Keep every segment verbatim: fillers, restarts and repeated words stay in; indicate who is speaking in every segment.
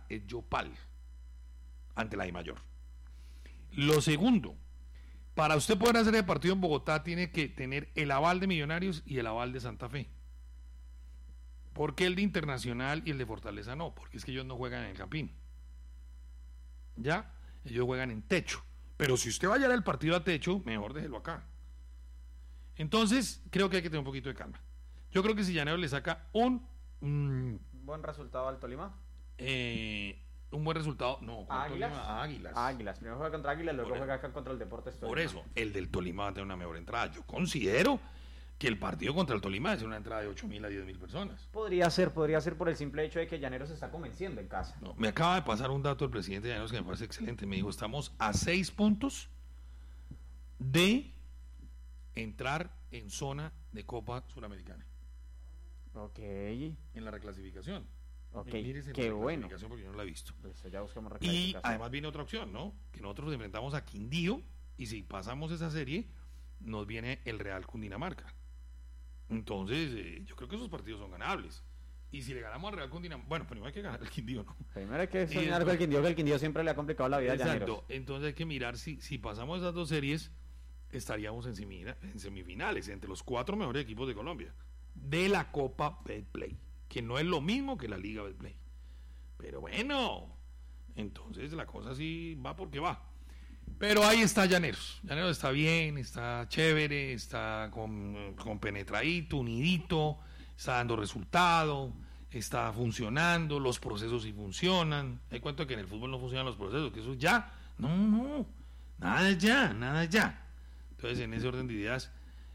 Speaker 1: es Yopal, ante la DIMAYOR. Lo segundo, para usted poder hacer el partido en Bogotá tiene que tener el aval de Millonarios y el aval de Santa Fe. ¿Por qué el de Internacional y el de Fortaleza no? Porque es que ellos no juegan en el Campín. ¿Ya? Ellos juegan en techo. Pero si usted va a llevar el partido a techo, mejor déjelo acá. Entonces, creo que hay que tener un poquito de calma. Yo creo que si Llaneros le saca un... un
Speaker 2: ¿Buen resultado al Tolima?
Speaker 1: Eh, un buen resultado, no, con
Speaker 2: ¿Águilas?
Speaker 1: Tolima, Águilas.
Speaker 2: Águilas, primero juega contra Águilas, luego
Speaker 1: Por
Speaker 2: juega acá contra el Deportes Tolima.
Speaker 1: Por eso, el del Tolima va a tener una mejor entrada. Yo considero que el partido contra el Tolima es una entrada de ocho mil a diez mil personas.
Speaker 2: Podría ser, podría ser por el simple hecho de que Llaneros se está convenciendo en casa.
Speaker 1: No, me acaba de pasar un dato del presidente de Llaneros que me parece excelente. Me dijo, estamos a seis puntos de entrar en zona de Copa Suramericana.
Speaker 2: Ok.
Speaker 1: En la reclasificación.
Speaker 2: Ok,
Speaker 1: Mírese
Speaker 2: qué
Speaker 1: la
Speaker 2: bueno.
Speaker 1: reclasificación porque yo no la he visto.
Speaker 2: Pues ya buscamos
Speaker 1: Y
Speaker 2: reclasificación.
Speaker 1: además viene otra opción, ¿no? Que nosotros enfrentamos a Quindío y si pasamos esa serie, nos viene el Real Cundinamarca. Entonces, eh, yo creo que esos partidos son ganables. Y si le ganamos al Real Cundinamarca, bueno, primero hay que ganar el Quindío, ¿no?
Speaker 2: Primero hay que soñar
Speaker 1: entonces,
Speaker 2: con el Quindío, que el Quindío siempre le ha complicado la vida a Llaneros.
Speaker 1: Exacto, entonces hay que mirar si, si pasamos esas dos series, estaríamos en, semina, en semifinales, entre los cuatro mejores equipos de Colombia, de la Copa Betplay, que no es lo mismo que la Liga Betplay. Pero bueno, entonces la cosa sí va porque va. Pero ahí está Llaneros. Llaneros está bien, está chévere, está con, con penetradito, unidito, está dando resultado, está funcionando, los procesos sí funcionan. Hay cuento que en el fútbol no funcionan los procesos, que eso ya, no, no, nada ya, nada ya. Entonces, en ese orden de ideas,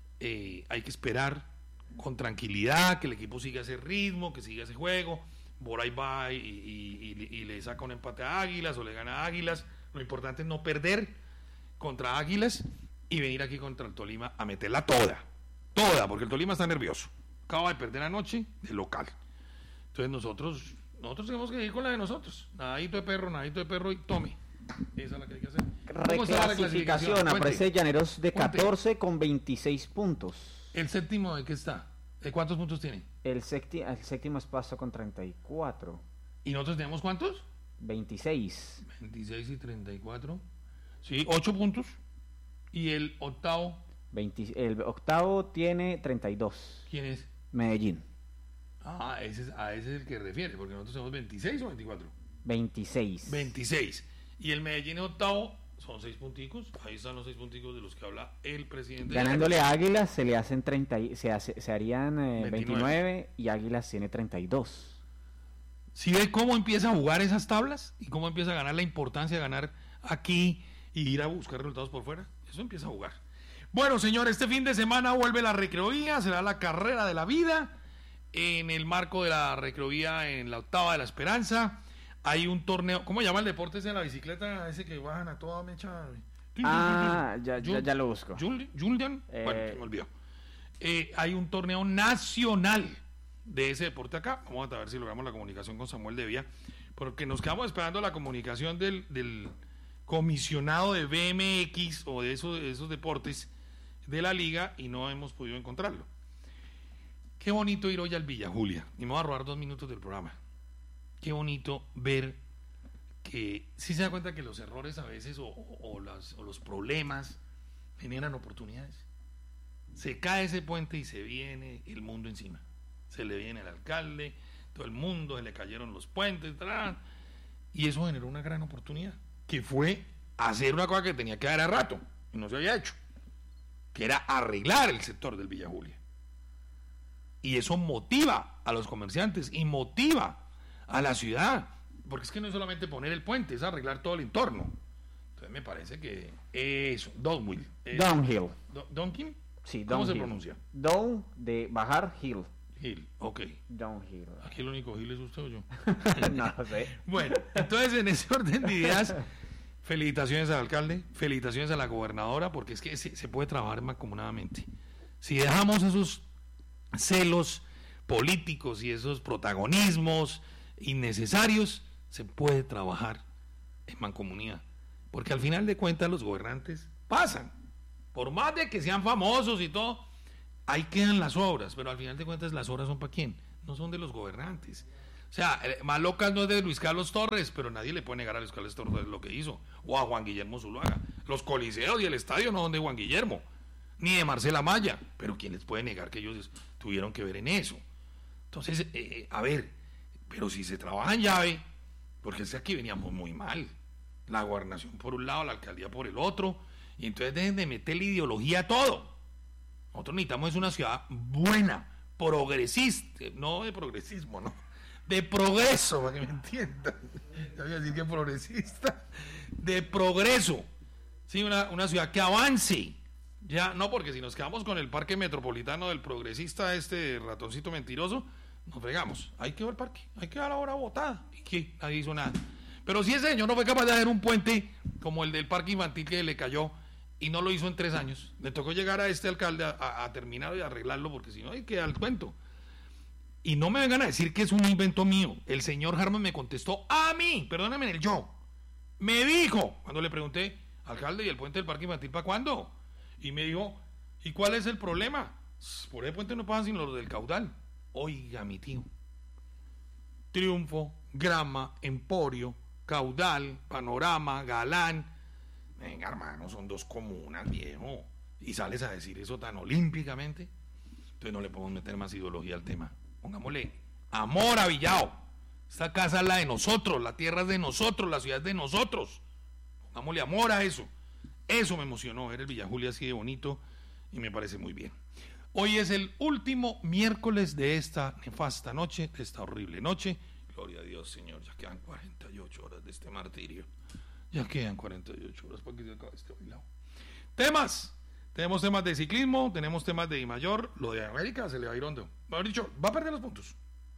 Speaker 1: eh, hay que esperar con tranquilidad, que el equipo siga ese ritmo, que siga ese juego. Por ahí va y, y, y, y le saca un empate a Águilas o le gana a Águilas. Lo importante es no perder contra Águilas y venir aquí contra el Tolima a meterla toda, toda, porque el Tolima está nervioso. Acaba de perder anoche de local. Entonces nosotros, nosotros tenemos que ir con la de nosotros. Nadadito de perro, nadadito de perro y tome. Esa es la que hay que hacer.
Speaker 2: ¿Cómo está la reclasificación? Aparece Llaneros de catorce con veintiséis puntos.
Speaker 1: ¿El séptimo de qué está? ¿De cuántos puntos tiene?
Speaker 2: El, séptimo, el séptimo es Pasto con treinta y cuatro.
Speaker 1: ¿Y nosotros tenemos cuántos?
Speaker 2: veintiséis.
Speaker 1: veintiséis y treinta y cuatro. Sí, ocho puntos. ¿Y el octavo?
Speaker 2: veinte, el octavo tiene treinta y dos.
Speaker 1: ¿Quién es?
Speaker 2: Medellín.
Speaker 1: Ah, ese es, a ese es el que refiere, porque nosotros tenemos veintiséis o veinticuatro.
Speaker 2: veintiséis.
Speaker 1: veintiséis. Y el Medellín es octavo, son seis punticos. Ahí están los seis punticos de los que habla el presidente.
Speaker 2: Ganándole a Águilas se le hacen treinta, se, hace, se harían eh,
Speaker 1: veintinueve.
Speaker 2: veintinueve y Águilas tiene treinta y dos.
Speaker 1: ¿Sí ve cómo empieza a jugar esas tablas? ¿Y cómo empieza a ganar la importancia de ganar aquí y ir a buscar resultados por fuera? Eso empieza a jugar. Bueno, señor, este fin de semana vuelve la recreovía, será la carrera de la vida. En el marco de la recreovía en la octava de la Esperanza, hay un torneo, ¿cómo llama el deporte ese de la bicicleta? Ese que bajan a toda mecha.
Speaker 2: Ah, ya, ya, ya lo busco.
Speaker 1: Julian,
Speaker 2: eh...
Speaker 1: bueno, se me olvidó. Eh, hay un torneo nacional de ese deporte acá. Vamos a ver si logramos la comunicación con Samuel de Vía, porque nos quedamos esperando la comunicación del, del comisionado de B M X o de esos, de esos deportes de la liga y no hemos podido encontrarlo. Qué bonito ir hoy al Villa Julia, y me voy a robar dos minutos del programa. Qué bonito ver que sí se da cuenta que los errores a veces o, o, o, las, o los problemas generan oportunidades. Se cae ese puente y se viene el mundo encima. Se le viene el alcalde, todo el mundo, se le cayeron los puentes, ¡tarán! Y eso generó una gran oportunidad, que fue hacer una cosa que tenía que dar a rato y no se había hecho, que era arreglar el sector del Villa Julia. Y eso motiva a los comerciantes y motiva a la ciudad, porque es que no es solamente poner el puente, es arreglar todo el entorno. Entonces me parece que eso, downhill. Eh,
Speaker 2: Downhill.
Speaker 1: Do, ¿Downhill?
Speaker 2: Sí,
Speaker 1: ¿Cómo
Speaker 2: downhill.
Speaker 1: se pronuncia?
Speaker 2: Down de bajar, hill.
Speaker 1: Hill, ok.
Speaker 2: Downhill.
Speaker 1: Aquí el único hill es usted o yo.
Speaker 2: No lo sé.
Speaker 1: Bueno, entonces en ese orden de ideas, felicitaciones al alcalde, felicitaciones a la gobernadora, porque es que se, se puede trabajar mancomunadamente. Si dejamos esos celos políticos y esos protagonismos innecesarios, se puede trabajar en mancomunidad, porque al final de cuentas los gobernantes pasan, por más de que sean famosos y todo, ahí quedan las obras, pero al final de cuentas las obras son para quién, no son de los gobernantes, O sea, más locas no es de Luis Carlos Torres, pero nadie le puede negar a Luis Carlos Torres lo que hizo. O a Juan Guillermo Zuluaga. Los coliseos y el estadio no son de Juan Guillermo, ni de Marcela Maya. Pero ¿quién les puede negar que ellos tuvieron que ver en eso? Entonces, eh, a ver, pero si se trabaja en llave, porque es que aquí veníamos muy mal. La gobernación por un lado, la alcaldía por el otro. Y entonces dejen de meterle ideología a todo. Nosotros necesitamos es una ciudad buena, progresista, no de progresismo, no. De progreso, para que me entiendan. Ya voy a decir que progresista. De progreso. Sí, una, una ciudad que avance. Ya, no, porque si nos quedamos con el parque metropolitano del progresista, este ratoncito mentiroso, nos fregamos. Hay que ver el parque, hay que dar la hora botada. ¿Y qué? Nadie hizo nada. Pero si ese señor no fue capaz de hacer un puente como el del parque infantil que le cayó y no lo hizo en tres años, le tocó llegar a este alcalde a, a, a terminar y arreglarlo, porque si no hay que dar el cuento. Y no me vengan a decir que es un invento mío. El señor Harman me contestó a mí, perdóname, el yo. Me dijo, cuando le pregunté, alcalde, ¿y el puente del parque infantil para cuándo? Y me dijo, ¿y cuál es el problema? Por ese puente no pasan sino los del caudal. Oiga, mi tío. Triunfo, Grama, Emporio, Caudal, Panorama, Galán. Venga, hermano, son dos comunas, viejo. Y sales a decir eso tan olímpicamente. Entonces no le podemos meter más ideología al tema. Pongámosle amor a Villao. Esta casa es la de nosotros, la tierra es de nosotros, la ciudad es de nosotros. Pongámosle amor a eso. Eso me emocionó, ver el Villa Julia así de bonito y me parece muy bien. Hoy es el último miércoles de esta nefasta noche, de esta horrible noche. Gloria a Dios, Señor, ya quedan cuarenta y ocho horas de este martirio. Ya quedan cuarenta y ocho horas para que se acabe este bailado. Temas. Tenemos temas de ciclismo, tenemos temas de I Mayor, lo de América se le va a ir hondo. Mejor dicho, va a perder los puntos.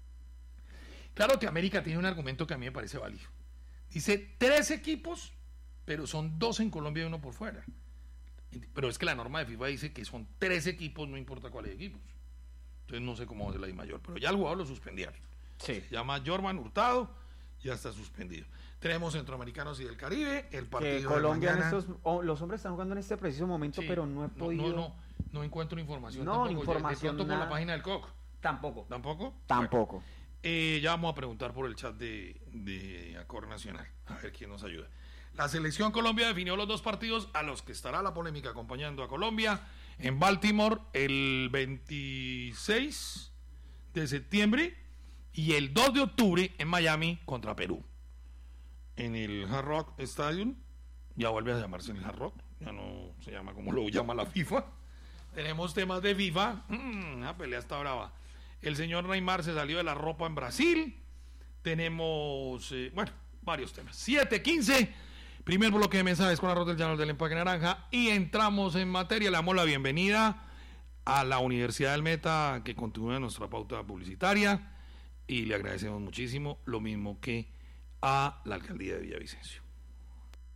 Speaker 1: Claro que América tiene un argumento que a mí me parece válido. Dice tres equipos, pero son dos en Colombia y uno por fuera. Pero es que la norma de FIFA dice que son tres equipos, no importa cuáles equipos. Entonces no sé cómo va a ser la I Mayor, pero ya el jugador lo suspendieron. Sí. Se llama Jorman Hurtado, ya está suspendido. Tenemos centroamericanos y del Caribe, el partido
Speaker 2: que Colombia
Speaker 1: de mañana.
Speaker 2: En estos, oh, los hombres están jugando en este preciso momento, sí, pero no he podido.
Speaker 1: No, no, no encuentro información.
Speaker 2: No,
Speaker 1: tampoco.
Speaker 2: información.
Speaker 1: De pronto por la página del C O C.
Speaker 2: Tampoco.
Speaker 1: ¿Tampoco?
Speaker 2: Tampoco.
Speaker 1: Bueno, eh, ya vamos a preguntar por el chat de, de Acor Nacional, a ver quién nos ayuda. La selección Colombia definió los dos partidos a los que estará la polémica acompañando a Colombia en Baltimore el veintiséis de septiembre y el dos de octubre en Miami contra Perú. En el Hard Rock Stadium, ya vuelve a llamarse el Hard Rock, ya no se llama como lo llama la FIFA. Tenemos temas de FIFA, mm, la pelea está brava. El señor Neymar se salió de la ropa en Brasil. Tenemos, eh, bueno, varios temas. siete quince, primer bloque de mensajes con arroz del llano del empaque naranja y entramos en materia. Le damos la bienvenida a la Universidad del Meta, que continúa nuestra pauta publicitaria y le agradecemos muchísimo, lo mismo que a la alcaldía de Villavicencio.